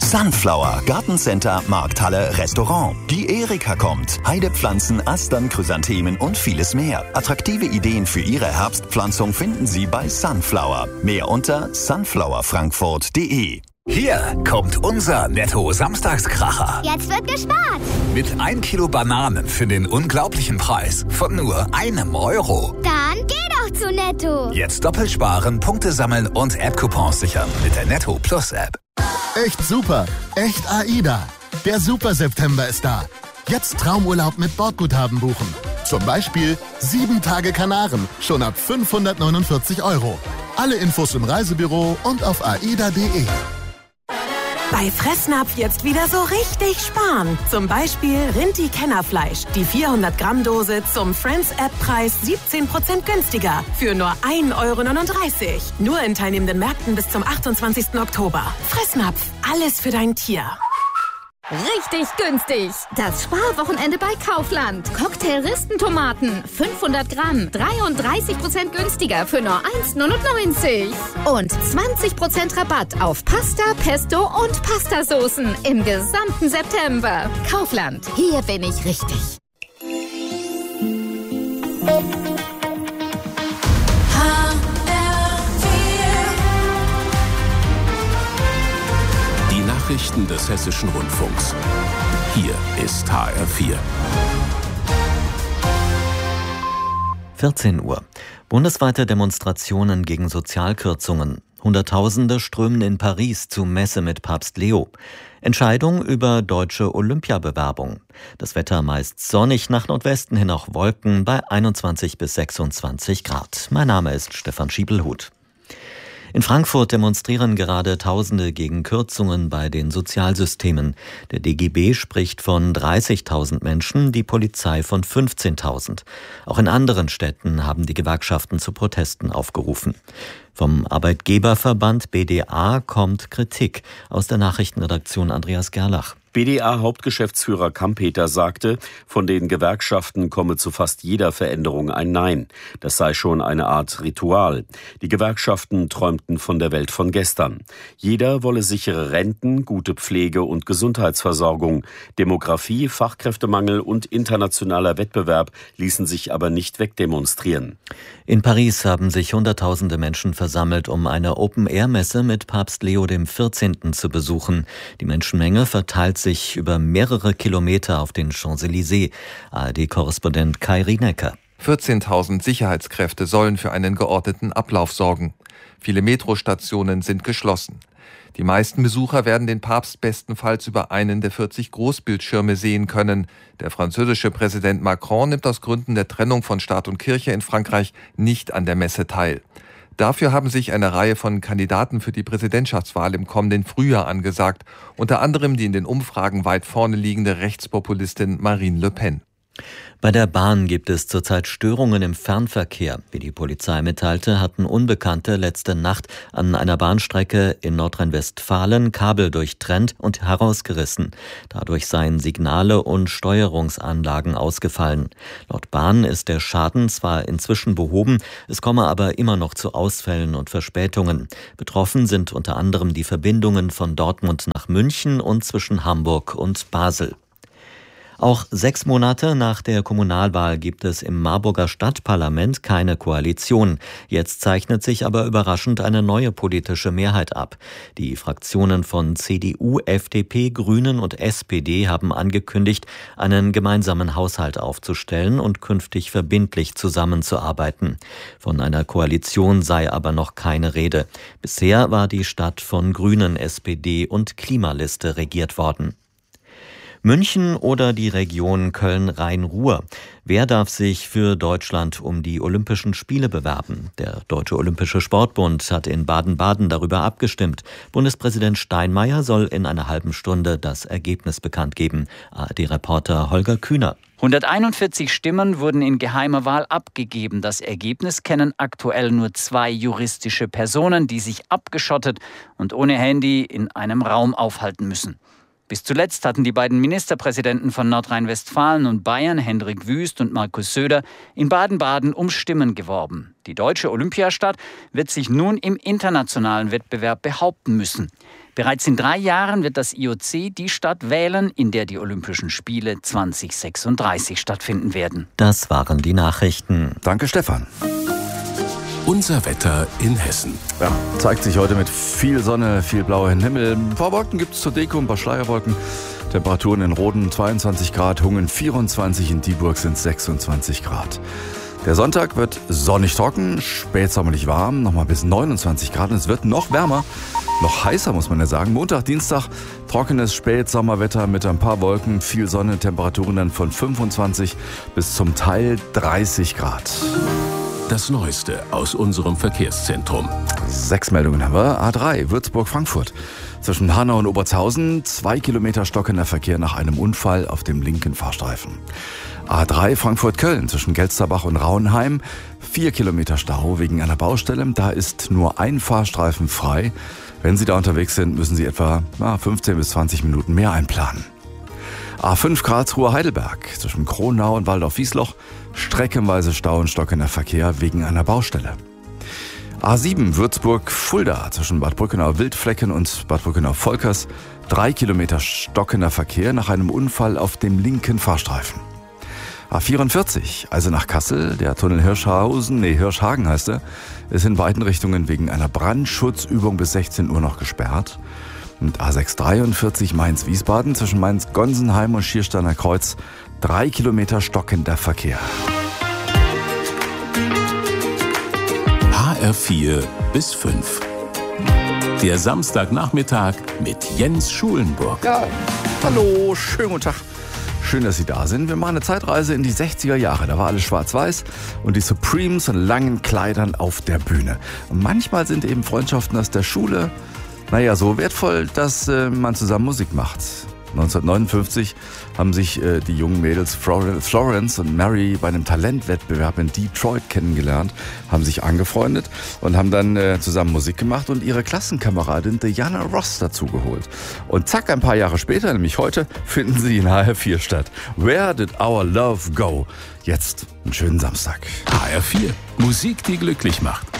Sunflower, Gartencenter, Markthalle, Restaurant. Die Erika kommt. Heidepflanzen, Astern, Chrysanthemen und vieles mehr. Attraktive Ideen für Ihre Herbstpflanzung finden Sie bei Sunflower. Mehr unter sunflowerfrankfurt.de. Hier kommt unser Netto-Samstagskracher. Jetzt wird gespart. Mit 1 Kilo Bananen für den unglaublichen Preis von nur €1. Dann geh doch zu Netto. Jetzt doppelt sparen, Punkte sammeln und App-Coupons sichern mit der Netto Plus App. Echt super, echt AIDA. Der Super September ist da. Jetzt Traumurlaub mit Bordguthaben buchen. Zum Beispiel 7 Tage Kanaren, schon ab 549 €. Alle Infos im Reisebüro und auf aida.de. Bei Fressnapf jetzt wieder so richtig sparen. Zum Beispiel Rinti-Kennerfleisch. Die 400-Gramm-Dose zum Friends-App-Preis 17% günstiger. Für nur €1,39. Nur in teilnehmenden Märkten bis zum 28. Oktober. Fressnapf. Alles für dein Tier. Richtig günstig. Das Sparwochenende bei Kaufland. Cocktail-Ristentomaten, 500 Gramm, 33% günstiger für nur €1,99. Und 20% Rabatt auf Pasta, Pesto und Pastasoßen im gesamten September. Kaufland, hier bin ich richtig. Nachrichten des Hessischen Rundfunks. Hier ist HR4. 14 Uhr. Bundesweite Demonstrationen gegen Sozialkürzungen. Hunderttausende strömen in Paris zur Messe mit Papst Leo. Entscheidung über deutsche Olympiabewerbung. Das Wetter meist sonnig, nach Nordwesten hin auch Wolken bei 21 bis 26 Grad. Mein Name ist Stefan Schiebelhut. In Frankfurt demonstrieren gerade Tausende gegen Kürzungen bei den Sozialsystemen. Der DGB spricht von 30.000 Menschen, die Polizei von 15.000. Auch in anderen Städten haben die Gewerkschaften zu Protesten aufgerufen. Vom Arbeitgeberverband BDA kommt Kritik. Aus der Nachrichtenredaktion Andreas Gerlach. BDA-Hauptgeschäftsführer Kampeter sagte, von den Gewerkschaften komme zu fast jeder Veränderung ein Nein. Das sei schon eine Art Ritual. Die Gewerkschaften träumten von der Welt von gestern. Jeder wolle sichere Renten, gute Pflege und Gesundheitsversorgung. Demografie, Fachkräftemangel und internationaler Wettbewerb ließen sich aber nicht wegdemonstrieren. In Paris haben sich Hunderttausende Menschen versammelt, um eine Open-Air-Messe mit Papst Leo XIV. Zu besuchen. Die Menschenmenge verteilt sich über mehrere Kilometer auf den Champs-Élysées. ARD-Korrespondent Kai Rienecker. 14.000 Sicherheitskräfte sollen für einen geordneten Ablauf sorgen. Viele Metrostationen sind geschlossen. Die meisten Besucher werden den Papst bestenfalls über einen der 40 Großbildschirme sehen können. Der französische Präsident Macron nimmt aus Gründen der Trennung von Staat und Kirche in Frankreich nicht an der Messe teil. Dafür haben sich eine Reihe von Kandidaten für die Präsidentschaftswahl im kommenden Frühjahr angesagt, unter anderem die in den Umfragen weit vorne liegende Rechtspopulistin Marine Le Pen. Bei der Bahn gibt es zurzeit Störungen im Fernverkehr. Wie die Polizei mitteilte, hatten Unbekannte letzte Nacht an einer Bahnstrecke in Nordrhein-Westfalen Kabel durchtrennt und herausgerissen. Dadurch seien Signale und Steuerungsanlagen ausgefallen. Laut Bahn ist der Schaden zwar inzwischen behoben, es komme aber immer noch zu Ausfällen und Verspätungen. Betroffen sind unter anderem die Verbindungen von Dortmund nach München und zwischen Hamburg und Basel. Auch 6 Monate nach der Kommunalwahl gibt es im Marburger Stadtparlament keine Koalition. Jetzt zeichnet sich aber überraschend eine neue politische Mehrheit ab. Die Fraktionen von CDU, FDP, Grünen und SPD haben angekündigt, einen gemeinsamen Haushalt aufzustellen und künftig verbindlich zusammenzuarbeiten. Von einer Koalition sei aber noch keine Rede. Bisher war die Stadt von Grünen, SPD und Klimaliste regiert worden. München oder die Region Köln-Rhein-Ruhr. Wer darf sich für Deutschland um die Olympischen Spiele bewerben? Der Deutsche Olympische Sportbund hat in Baden-Baden darüber abgestimmt. Bundespräsident Steinmeier soll in einer halben Stunde das Ergebnis bekannt geben. ARD-Reporter Holger Kühner. 141 Stimmen wurden in geheimer Wahl abgegeben. Das Ergebnis kennen aktuell nur 2 juristische Personen, die sich abgeschottet und ohne Handy in einem Raum aufhalten müssen. Bis zuletzt hatten die beiden Ministerpräsidenten von Nordrhein-Westfalen und Bayern, Hendrik Wüst und Markus Söder, in Baden-Baden um Stimmen geworben. Die deutsche Olympiastadt wird sich nun im internationalen Wettbewerb behaupten müssen. Bereits in 3 Jahren wird das IOC die Stadt wählen, in der die Olympischen Spiele 2036 stattfinden werden. Das waren die Nachrichten. Danke, Stefan. Unser Wetter in Hessen. Ja, zeigt sich heute mit viel Sonne, viel blauem Himmel. Ein paar Wolken gibt es zur Deko, ein paar Schleierwolken. Temperaturen in Roden 22 Grad, Hungen 24, in Dieburg sind 26 Grad. Der Sonntag wird sonnig trocken, spätsommerlich warm, nochmal bis 29 Grad. Und es wird noch wärmer, noch heißer, muss man ja sagen. Montag, Dienstag, trockenes Spätsommerwetter mit ein paar Wolken, viel Sonne, Temperaturen dann von 25 bis zum Teil 30 Grad. Das Neueste aus unserem Verkehrszentrum. 6 Meldungen haben wir. A3, Würzburg-Frankfurt. Zwischen Hanau und Obertshausen 2 Kilometer stockender Verkehr nach einem Unfall auf dem linken Fahrstreifen. A3, Frankfurt-Köln. Zwischen Gelsterbach und Rauenheim 4 Kilometer Stau wegen einer Baustelle. Da ist nur ein Fahrstreifen frei. Wenn Sie da unterwegs sind, müssen Sie etwa 15 bis 20 Minuten mehr einplanen. A5 Karlsruhe-Heidelberg, zwischen Kronau und Waldorf-Wiesloch, streckenweise Stau und stockender Verkehr wegen einer Baustelle. A7 Würzburg-Fulda, zwischen Bad Brückenau-Wildflecken und Bad Brückenau-Volkers, 3 Kilometer stockender Verkehr nach einem Unfall auf dem linken Fahrstreifen. A44 Eisenach-Kassel, der Tunnel Hirschhagen heißt er, ist in beiden Richtungen wegen einer Brandschutzübung bis 16 Uhr noch gesperrt. Und A643 Mainz-Wiesbaden zwischen Mainz-Gonsenheim und Schiersteiner Kreuz 3 Kilometer stockender Verkehr. HR4 bis 5. Der Samstagnachmittag mit Jens Schulenburg. Ja, hallo, schönen guten Tag. Schön, dass Sie da sind. Wir machen eine Zeitreise in die 60er Jahre. Da war alles schwarz-weiß und die Supremes in langen Kleidern auf der Bühne. Und manchmal sind eben Freundschaften aus der Schule so wertvoll, dass man zusammen Musik macht. 1959 haben sich die jungen Mädels Florence und Mary bei einem Talentwettbewerb in Detroit kennengelernt, haben sich angefreundet und haben dann zusammen Musik gemacht und ihre Klassenkameradin Diana Ross dazugeholt. Und zack, ein paar Jahre später, nämlich heute, finden sie in HR4 statt. Where did our love go? Jetzt einen schönen Samstag. HR4, Musik, die glücklich macht.